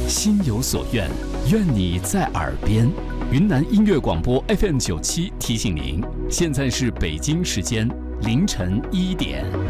心有所愿，愿你在耳边。云南音乐广播 FM97提醒您，现在是北京时间凌晨1点。